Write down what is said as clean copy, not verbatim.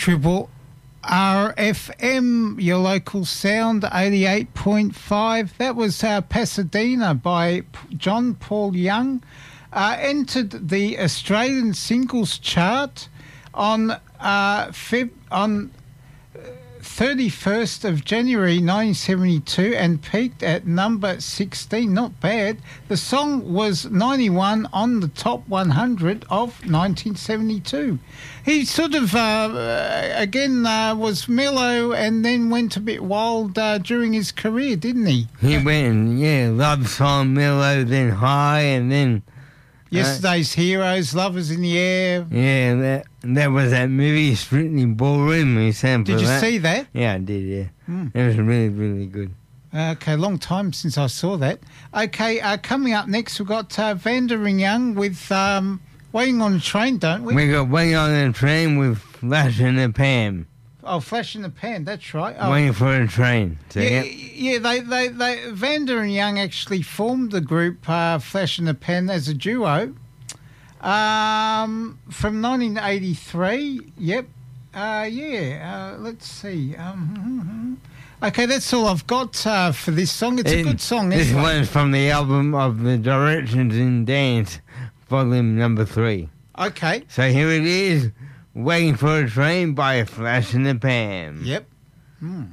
Triple RFM, your local sound, 88.5. That was Pasadena by John Paul Young. Entered the Australian singles chart on 31st of January 1972 and peaked at number 16. Not bad. The song was 91 on the top 100 of 1972. He sort of, was mellow and then went a bit wild during his career, didn't he? He went, love song, mellow, then high, and then... Yesterday's Heroes, Lovers in the Air. Yeah, that was that movie, Strictly Ballroom. Did you see that? Yeah, I did, yeah. It was really, really good. Okay, long time since I saw that. Okay, coming up next, we've got Vanda and Young with Waiting on a Train, don't we? We got Waiting on a Train with Flash in the Pan. Oh, Flash in the Pan, that's right. Oh. Waiting for a Train. So, they Vanda and Young actually formed the group Flash in the Pan as a duo from 1983. Yep. Let's see. Okay, that's all I've got for this song. It's a good song. This one's from the album of The Directions in Dance, volume number 3. Okay. So here it is. Waiting for a Train by Flash in the Pan. Yep.